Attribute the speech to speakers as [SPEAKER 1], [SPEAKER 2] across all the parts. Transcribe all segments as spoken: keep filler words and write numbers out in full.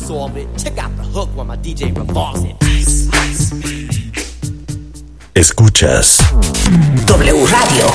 [SPEAKER 1] solve it. Check out the hook while my D J revolves it.
[SPEAKER 2] Escuchas
[SPEAKER 3] W Radio.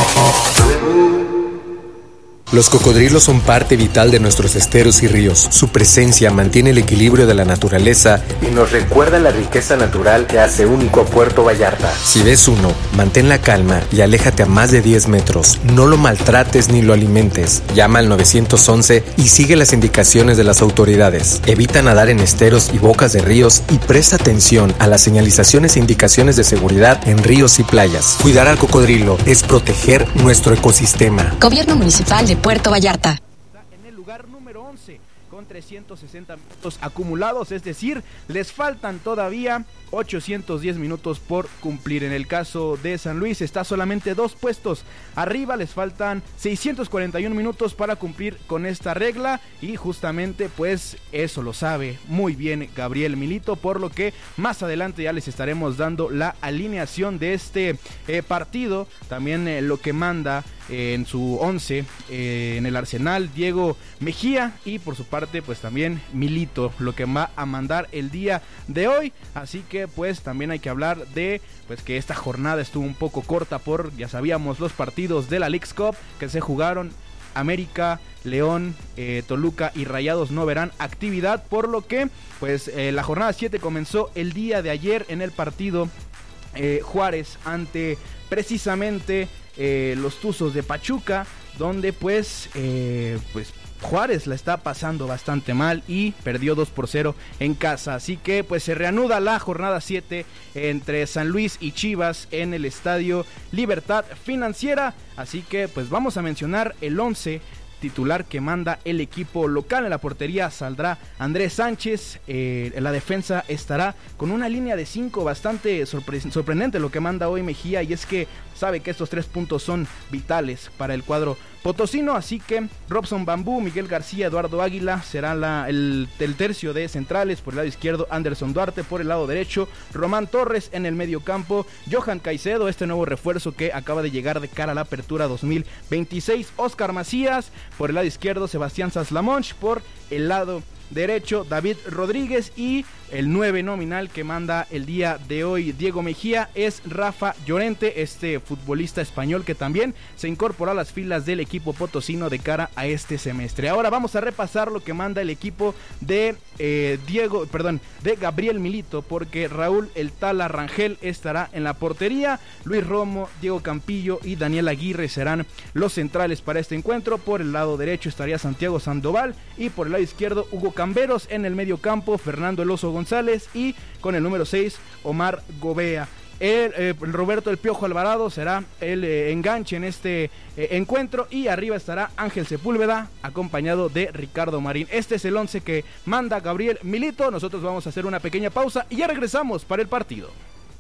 [SPEAKER 4] Los cocodrilos son parte vital de nuestros esteros y ríos. Su presencia mantiene el equilibrio de la naturaleza y nos recuerda la riqueza natural que hace único a Puerto Vallarta. Si ves uno, mantén la calma y aléjate a más de diez metros. No lo maltrates ni lo alimentes. Llama al nueve once y sigue las indicaciones de las autoridades. Evita nadar en esteros y bocas de ríos y presta atención a las señalizaciones e indicaciones de seguridad en ríos y playas. Cuidar al cocodrilo es proteger nuestro ecosistema.
[SPEAKER 3] Gobierno Municipal de Puerto Vallarta.
[SPEAKER 5] En el lugar número once con trescientos sesenta minutos acumulados, es decir, les faltan todavía ochocientos diez minutos por cumplir. En el caso de San Luis está solamente dos puestos arriba, les faltan seiscientos cuarenta y uno minutos para cumplir con esta regla y justamente pues eso lo sabe muy bien Gabriel Milito, por lo que más adelante ya les estaremos dando la alineación de este eh, partido, también eh, lo que manda eh, en su once eh, en el Arsenal Diego Mejía y por su parte pues también Milito, lo que va a mandar el día de hoy, así que pues también hay que hablar de pues que esta jornada estuvo un poco corta por, ya sabíamos, los partidos de la Leagues Cup que se jugaron. América, León, eh, Toluca y Rayados no verán actividad, por lo que pues eh, la jornada siete comenzó el día de ayer en el partido eh, Juárez ante precisamente eh, los Tuzos de Pachuca, donde pues eh, pues Juárez la está pasando bastante mal y perdió dos por cero en casa, así que pues se reanuda la jornada siete entre San Luis y Chivas en el Estadio Libertad Financiera, así que pues vamos a mencionar el once titular que manda el equipo local. En la portería saldrá Andrés Sánchez, eh, en la defensa estará con una línea de cinco bastante sorpre- sorprendente lo que manda hoy Mejía, y es que sabe que estos tres puntos son vitales para el cuadro potosino, así que Robson Bambú, Miguel García, Eduardo Águila será la, el, el tercio de centrales. Por el lado izquierdo Anderson Duarte, por el lado derecho Román Torres, en el medio campo Johan Caicedo, este nuevo refuerzo que acaba de llegar de cara a la apertura dos mil veintiséis, Oscar Macías, por el lado izquierdo Sebastián Saslamonch, por el lado derecho David Rodríguez, y el nueve nominal que manda el día de hoy Diego Mejía es Rafa Llorente, este futbolista español que también se incorporó a las filas del equipo potosino de cara a este semestre. Ahora vamos a repasar lo que manda el equipo de eh, Diego, perdón, de Gabriel Milito, porque Raúl El Tala Rangel estará en la portería, Luis Romo, Diego Campillo y Daniel Aguirre serán los centrales para este encuentro. Por el lado derecho estaría Santiago Sandoval y por el lado izquierdo Hugo Camberos, en el medio campo Fernando El Oso González y con el número seis Omar Gobea. El, eh, Roberto El Piojo Alvarado será el eh, enganche en este eh, encuentro, y arriba estará Ángel Sepúlveda acompañado de Ricardo Marín. Este es el once que manda Gabriel Milito. Nosotros vamos a hacer una pequeña pausa y ya regresamos para el partido.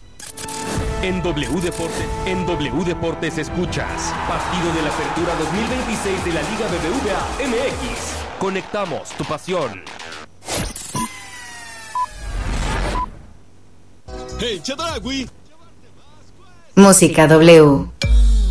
[SPEAKER 2] En W Deportes, en W Deportes escuchas partido de la Apertura dos mil veintiséis de la Liga B B V A M X. Conectamos tu pasión.
[SPEAKER 6] Hey, Chedragui.
[SPEAKER 3] Música W.